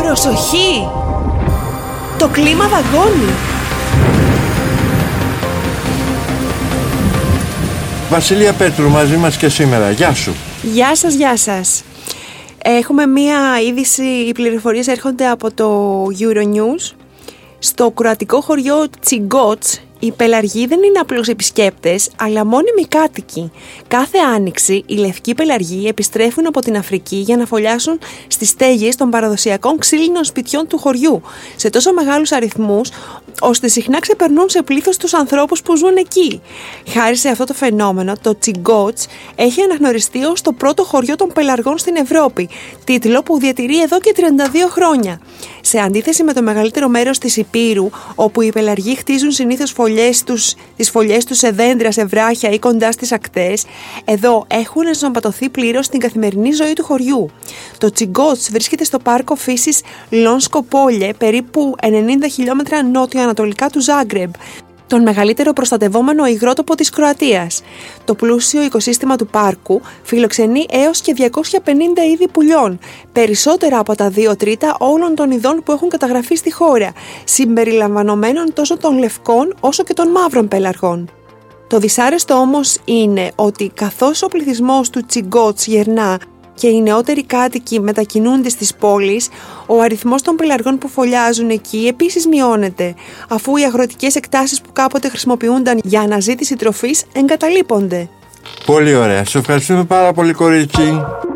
Προσοχή! Το κλίμα δαγκώνει. Βασιλεία Πέτρου μαζί μας και σήμερα. Γεια σου. Γεια σας, γεια σας. Έχουμε μία είδηση, οι πληροφορίες έρχονται από το Euronews. Στο κροατικό χωριό Τσιγκότς, οι πελαργοί δεν είναι απλώς επισκέπτες, αλλά μόνιμοι κάτοικοι. Κάθε άνοιξη, οι λευκοί πελαργοί επιστρέφουν από την Αφρική για να φωλιάσουν στις στέγες των παραδοσιακών ξύλινων σπιτιών του χωριού, σε τόσο μεγάλους αριθμούς, ώστε συχνά ξεπερνούν σε πλήθος τους ανθρώπους που ζουν εκεί. Χάρη σε αυτό το φαινόμενο, το Τσιγκότς έχει αναγνωριστεί ως το πρώτο χωριό των πελαργών στην Ευρώπη, τίτλο που διατηρεί εδώ και 32 χρόνια. Σε αντίθεση με το μεγαλύτερο μέρος της Υπήρου, όπου οι πελαργοί χτίζουν συνήθως τις φωλιές τους σε δέντρα, σε βράχια ή κοντά στις ακτές, εδώ έχουν ενσωματωθεί πλήρως στην καθημερινή ζωή του χωριού. Το Τσιγκότς βρίσκεται στο πάρκο φύσης Λόνσκο Πόλε, περίπου 90 χιλιόμετρα νότιο-ανατολικά του Ζάγκρεμπ, τον μεγαλύτερο προστατευόμενο υγρότοπο της Κροατίας. Το πλούσιο οικοσύστημα του πάρκου φιλοξενεί έως και 250 είδη πουλιών, περισσότερα από τα 2 τρίτα όλων των ειδών που έχουν καταγραφεί στη χώρα, συμπεριλαμβανομένων τόσο των λευκών όσο και των μαύρων πελαργών. Το δυσάρεστο όμως είναι ότι καθώς ο πληθυσμός του Τσιγκότς γερνά και οι νεότεροι κάτοικοι μετακινούνται στις πόλεις, ο αριθμός των πελαργών που φωλιάζουν εκεί επίσης μειώνεται, αφού οι αγροτικές εκτάσεις που κάποτε χρησιμοποιούνταν για αναζήτηση τροφής εγκαταλείπονται. Πολύ ωραία. Σε ευχαριστούμε πάρα πολύ, κορίτσι.